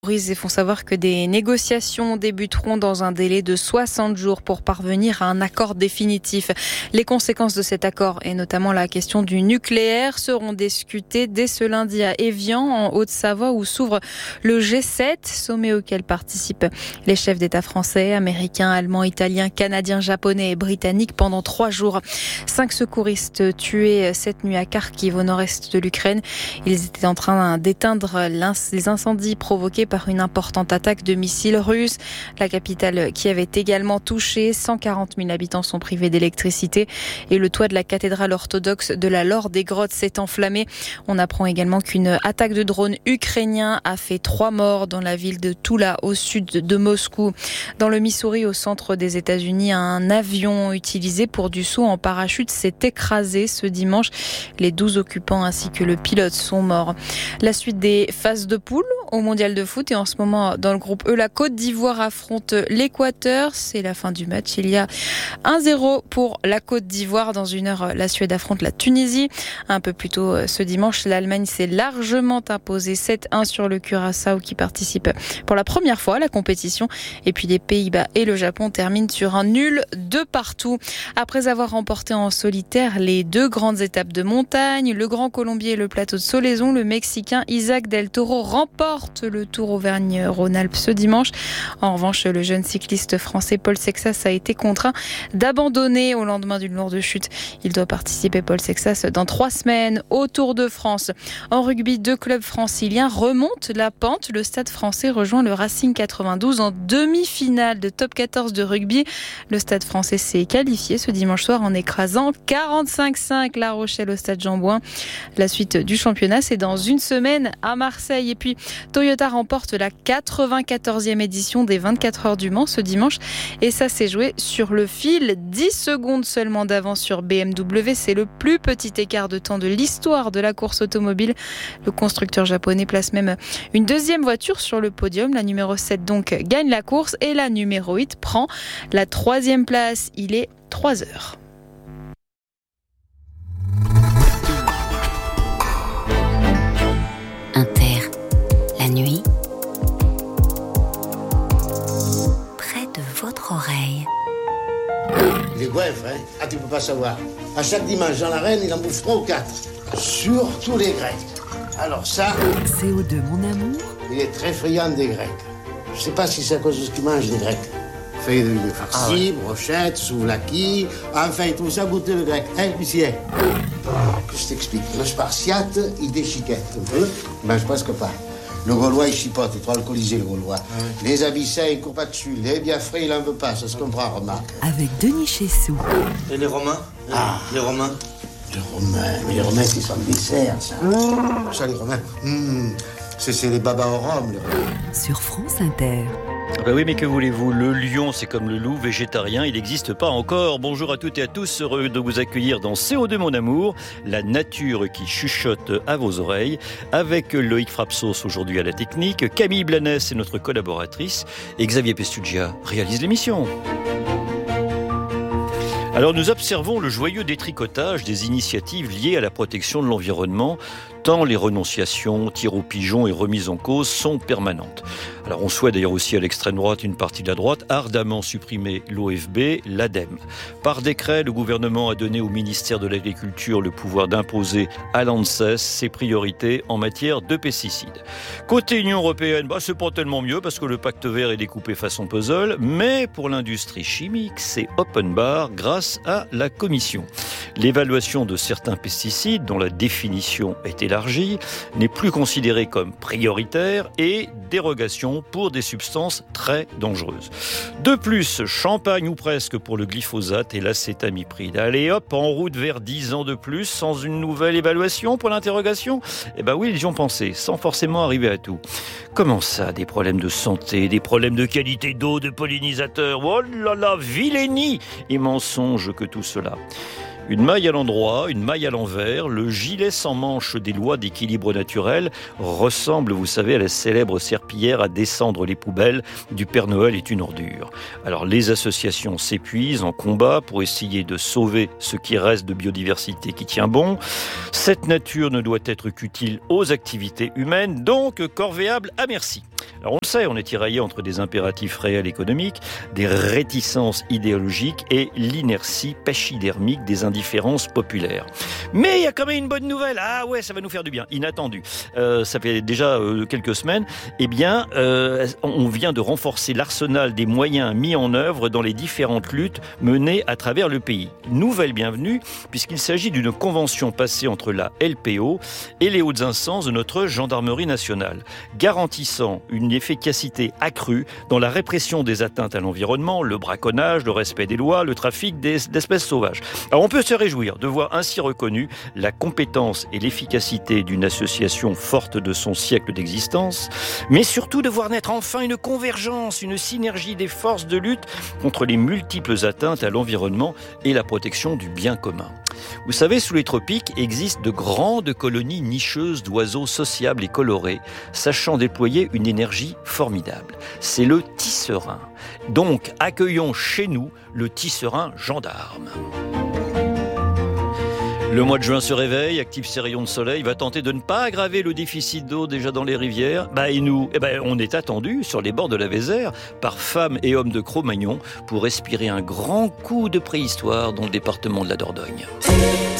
Ils font savoir que des négociations débuteront dans un délai de 60 jours pour parvenir à un accord définitif. Les conséquences de cet accord, et notamment la question du nucléaire, seront discutées dès ce lundi à Évian, en Haute-Savoie, où s'ouvre le G7, sommet auquel participent les chefs d'État français, américains, allemands, italiens, canadiens, japonais et britanniques pendant 3 jours. 5 secouristes tués cette nuit à Kharkiv, au nord-est de l'Ukraine. Ils étaient en train d'éteindre les incendies provoqués par une importante attaque de missiles russes. La capitale Kiev est également touchée. 140 000 habitants sont privés d'électricité et le toit de la cathédrale orthodoxe de la Laure des Grottes s'est enflammé. On apprend également qu'une attaque de drone ukrainien a fait 3 morts dans la ville de Toula, au sud de Moscou. Dans le Missouri, au centre des États-Unis, un avion utilisé pour du saut en parachute s'est écrasé ce dimanche. Les 12 occupants ainsi que le pilote sont morts. La suite des phases de poule au Mondial de foot, et en ce moment dans le groupe E, la Côte d'Ivoire affronte l'Équateur. C'est la fin du match. Il y a 1-0 pour la Côte d'Ivoire. Dans 1 heure, la Suède affronte la Tunisie. Un peu plus tôt ce dimanche, l'Allemagne s'est largement imposée 7-1 sur le Curaçao, qui participe pour la première fois à la compétition. Et puis les Pays-Bas et le Japon terminent sur un nul de partout. Après avoir remporté en solitaire les 2 grandes étapes de montagne, le Grand Colombier et le plateau de Solaizon, le Mexicain Isaac Del Toro remporte le Tour Auvergne-Rhône-Alpes ce dimanche. En revanche, le jeune cycliste français Paul Sexas a été contraint d'abandonner au lendemain d'une lourde chute. Il doit participer, Paul Sexas, dans 3 semaines au Tour de France. En rugby, 2 clubs franciliens remontent la pente. Le Stade français rejoint le Racing 92 en demi-finale de top 14 de rugby. Le Stade français s'est qualifié ce dimanche soir en écrasant 45-5 La Rochelle au Stade Jean-Bouin. La suite du championnat, c'est dans 1 semaine à Marseille. Et puis, Toyota remporte la 94e édition des 24 heures du Mans ce dimanche. Et ça s'est joué sur le fil. 10 secondes seulement d'avance sur BMW. C'est le plus petit écart de temps de l'histoire de la course automobile. Le constructeur japonais place même une 2e voiture sur le podium. La numéro 7 donc gagne la course et la numéro 8 prend la 3e place. Il est 3 heures. La nuit, près de votre oreille. Les goinfres, hein? Ah, tu peux pas savoir. À chaque dimanche dans l'arène, il en bouffe 3 ou 4. Surtout les Grecs. Alors ça... CO2, mon amour. Il est très friand des Grecs. Je sais pas si c'est à cause de ce qu'il mange, les Grecs. Feuilles de légumes farcis, brochettes, souvlaki... Enfin, il trouve ça goûter le grec. Hein, huissier? Que je t'explique. Le spartiate, il déchiquette un peu. Il mange presque pas. Le Gaulois, il chipote, il est trop alcoolisé, le Gaulois. Les Abyssins, ils courent pas dessus. Les Biafrais, il en veut pas, ça se comprend, remarque. Avec Denis Chessou. Et les Romains? Les Romains? Les Romains, mais les Romains, c'est son dessert, ça. Ça, les Romains, c'est les babas au rhum, les Romains. Sur France Inter. Ben oui, mais que voulez-vous? Le lion, c'est comme le loup, végétarien, il n'existe pas encore. Bonjour à toutes et à tous, heureux de vous accueillir dans CO2 mon amour, la nature qui chuchote à vos oreilles, avec Loïc Frapsos aujourd'hui à la technique, Camille Blanès est notre collaboratrice, et Xavier Pestugia réalise l'émission. Alors nous observons le joyeux détricotage des initiatives liées à la protection de l'environnement, tant les renonciations, tirs aux pigeons et remises en cause sont permanentes. Alors on souhaite d'ailleurs aussi à l'extrême droite, une partie de la droite, ardemment supprimer l'OFB, l'ADEME. Par décret, le gouvernement a donné au ministère de l'Agriculture le pouvoir d'imposer à l'ANSES ses priorités en matière de pesticides. Côté Union européenne, c'est pas tellement mieux parce que le pacte vert est découpé façon puzzle, mais pour l'industrie chimique, c'est open bar grâce à la Commission. L'évaluation de certains pesticides, dont la définition est élargie, n'est plus considérée comme prioritaire et dérogation pour des substances très dangereuses. De plus, champagne ou presque pour le glyphosate et l'acétamipride. Allez hop, en route vers 10 ans de plus, sans une nouvelle évaluation pour l'interrogation? Eh ben oui, ils y ont pensé, sans forcément arriver à tout. Comment ça, des problèmes de santé, des problèmes de qualité d'eau, de pollinisateurs? Oh là là, vilainie et mensonge que tout cela. Une maille à l'endroit, une maille à l'envers, le gilet sans manche des lois d'équilibre naturel ressemble, vous savez, à la célèbre serpillière à descendre les poubelles du Père Noël est une ordure. Alors les associations s'épuisent en combat pour essayer de sauver ce qui reste de biodiversité qui tient bon. Cette nature ne doit être qu'utile aux activités humaines, donc corvéable à merci. Alors on le sait, on est tiraillé entre des impératifs réels économiques, des réticences idéologiques et l'inertie pachydermique des indifférences populaires. Mais il y a quand même une bonne nouvelle. Ah ouais, ça va nous faire du bien. Inattendu. Ça fait déjà quelques semaines. Eh bien, on vient de renforcer l'arsenal des moyens mis en œuvre dans les différentes luttes menées à travers le pays. Nouvelle bienvenue, puisqu'il s'agit d'une convention passée entre la LPO et les hautes instances de notre gendarmerie nationale, garantissant une efficacité accrue dans la répression des atteintes à l'environnement, le braconnage, le respect des lois, le trafic d'espèces sauvages. Alors on peut se réjouir de voir ainsi reconnue la compétence et l'efficacité d'une association forte de son siècle d'existence, mais surtout de voir naître enfin une convergence, une synergie des forces de lutte contre les multiples atteintes à l'environnement et la protection du bien commun. Vous savez, sous les tropiques existent de grandes colonies nicheuses d'oiseaux sociables et colorés, sachant déployer une énergie formidable. C'est le tisserin. Donc, accueillons chez nous le tisserin gendarme. Le mois de juin se réveille, active ses rayons de soleil, va tenter de ne pas aggraver le déficit d'eau déjà dans les rivières. Et nous, on est attendus sur les bords de la Vézère par femmes et hommes de Cro-Magnon pour respirer un grand coup de préhistoire dans le département de la Dordogne.